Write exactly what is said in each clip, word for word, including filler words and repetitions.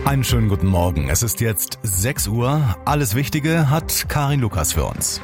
Einen schönen guten Morgen. Es ist jetzt sechs Uhr. Alles Wichtige hat Karin Lukas für uns.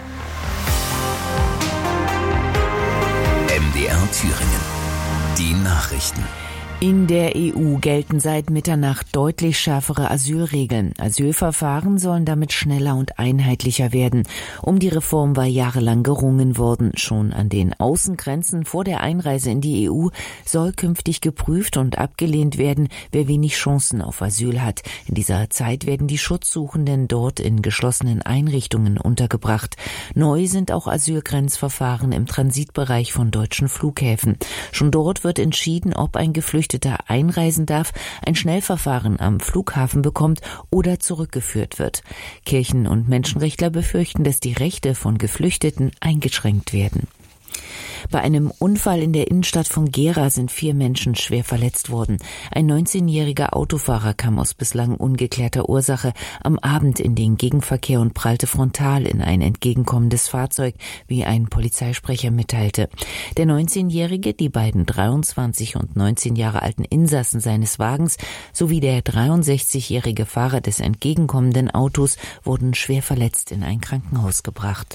M D R Thüringen. Die Nachrichten. In der E U gelten seit Mitternacht deutlich schärfere Asylregeln. Asylverfahren sollen damit schneller und einheitlicher werden. Um die Reform war jahrelang gerungen worden. Schon an den Außengrenzen vor der Einreise in die E U soll künftig geprüft und abgelehnt werden, wer wenig Chancen auf Asyl hat. In dieser Zeit werden die Schutzsuchenden dort in geschlossenen Einrichtungen untergebracht. Neu sind auch Asylgrenzverfahren im Transitbereich von deutschen Flughäfen. Schon dort wird entschieden, ob ein Geflüchteter einreisen darf, ein Schnellverfahren am Flughafen bekommt oder zurückgeführt wird. Kirchen- und Menschenrechtler befürchten, dass die Rechte von Geflüchteten eingeschränkt werden. Bei einem Unfall in der Innenstadt von Gera sind vier Menschen schwer verletzt worden. Ein neunzehnjähriger Autofahrer kam aus bislang ungeklärter Ursache am Abend in den Gegenverkehr und prallte frontal in ein entgegenkommendes Fahrzeug, wie ein Polizeisprecher mitteilte. Der neunzehnjährige, die beiden dreiundzwanzig und neunzehn Jahre alten Insassen seines Wagens sowie der dreiundsechzigjährige Fahrer des entgegenkommenden Autos wurden schwer verletzt in ein Krankenhaus gebracht.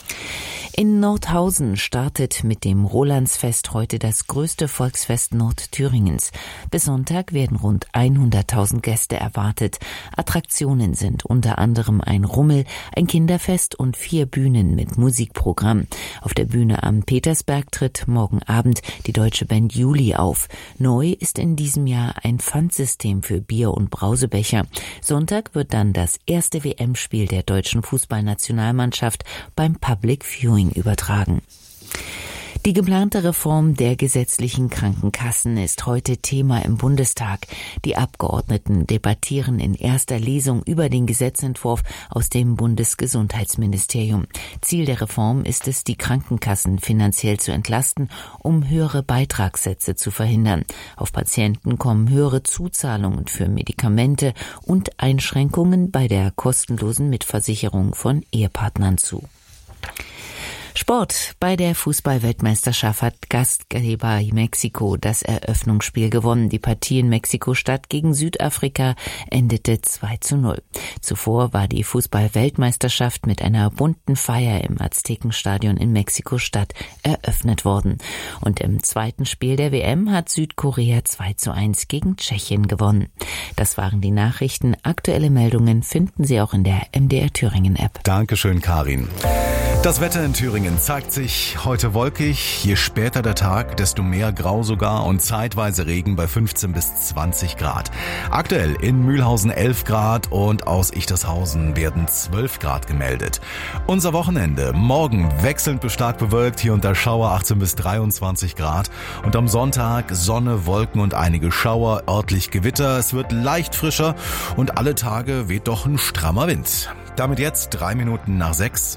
In Nordhausen startet mit dem Rolandsfest heute das größte Volksfest Nordthüringens. Bis Sonntag werden rund hunderttausend Gäste erwartet. Attraktionen sind unter anderem ein Rummel, ein Kinderfest und vier Bühnen mit Musikprogramm. Auf der Bühne am Petersberg tritt morgen Abend die deutsche Band Juli auf. Neu ist in diesem Jahr ein Pfandsystem für Bier- und Brausebecher. Sonntag wird dann das erste W M-Spiel der deutschen Fußballnationalmannschaft beim Public Viewing übertragen. Die geplante Reform der gesetzlichen Krankenkassen ist heute Thema im Bundestag. Die Abgeordneten debattieren in erster Lesung über den Gesetzentwurf aus dem Bundesgesundheitsministerium. Ziel der Reform ist es, die Krankenkassen finanziell zu entlasten, um höhere Beitragssätze zu verhindern. Auf Patienten kommen höhere Zuzahlungen für Medikamente und Einschränkungen bei der kostenlosen Mitversicherung von Ehepartnern zu. Sport. Bei der Fußball-Weltmeisterschaft hat Gastgeber Mexiko das Eröffnungsspiel gewonnen. Die Partie in Mexiko-Stadt gegen Südafrika endete zwei zu null. Zuvor war die Fußball-Weltmeisterschaft mit einer bunten Feier im Aztekenstadion in Mexiko-Stadt eröffnet worden. Und im zweiten Spiel der W M hat Südkorea zwei zu eins gegen Tschechien gewonnen. Das waren die Nachrichten. Aktuelle Meldungen finden Sie auch in der M D R Thüringen App. Dankeschön, Karin. Das Wetter in Thüringen zeigt sich heute wolkig. Je später der Tag, desto mehr Grau sogar und zeitweise Regen bei fünfzehn bis zwanzig Grad. Aktuell in Mühlhausen elf Grad und aus Ichtershausen werden zwölf Grad gemeldet. Unser Wochenende. Morgen wechselnd bis stark bewölkt, hier unter Schauer achtzehn bis dreiundzwanzig Grad. Und am Sonntag Sonne, Wolken und einige Schauer, örtlich Gewitter. Es wird leicht frischer und alle Tage weht doch ein strammer Wind. Damit jetzt drei Minuten nach sechs.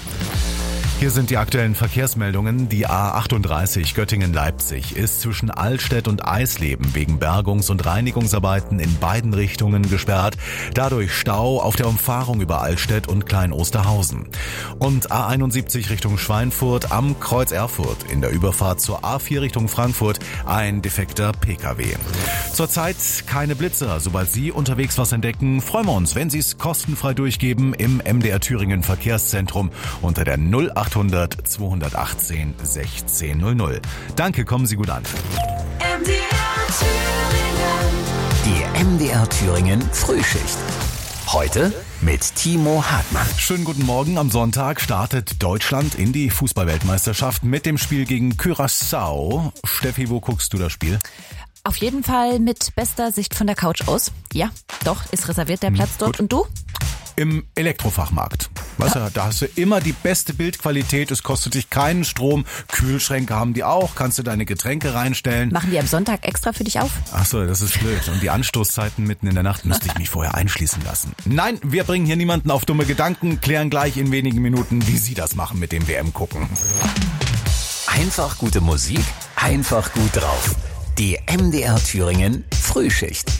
Hier sind die aktuellen Verkehrsmeldungen. Die A achtunddreißig Göttingen-Leipzig ist zwischen Altstedt und Eisleben wegen Bergungs- und Reinigungsarbeiten in beiden Richtungen gesperrt. Dadurch Stau auf der Umfahrung über Altstedt und Klein-Osterhausen. Und A einundsiebzig Richtung Schweinfurt am Kreuz Erfurt in der Überfahrt zur A vier Richtung Frankfurt ein defekter P K W. Zurzeit keine Blitzer. Sobald Sie unterwegs was entdecken, freuen wir uns, wenn Sie es kostenfrei durchgeben im M D R Thüringen Verkehrszentrum unter der null achthundert zweihundertachtzehn sechzehn null null. Danke, kommen Sie gut an. M D R Thüringen. Die M D R Thüringen Frühschicht. Heute mit Timo Hartmann. Schönen guten Morgen. Am Sonntag startet Deutschland in die Fußball-Weltmeisterschaft mit dem Spiel gegen Curaçao. Steffi, wo guckst du das Spiel? Auf jeden Fall mit bester Sicht von der Couch aus. Ja, doch, ist reserviert der Platz hm, dort. Und du? Im Elektrofachmarkt. Weißt du, da hast du immer die beste Bildqualität, es kostet dich keinen Strom, Kühlschränke haben die auch, kannst du deine Getränke reinstellen. Machen die am Sonntag extra für dich auf? Ach so, das ist blöd. Und die Anstoßzeiten mitten in der Nacht müsste ich mich vorher einschließen lassen. Nein, wir bringen hier niemanden auf dumme Gedanken, klären gleich in wenigen Minuten, wie Sie das machen mit dem W M-Gucken. Einfach gute Musik, einfach gut drauf. Die M D R Thüringen Frühschicht.